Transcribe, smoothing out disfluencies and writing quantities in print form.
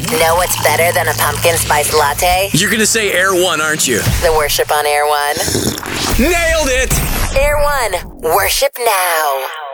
Know what's better than a pumpkin spice latte? You're gonna say Air One, aren't you? The worship on Air One. Nailed it! Air One. Worship now.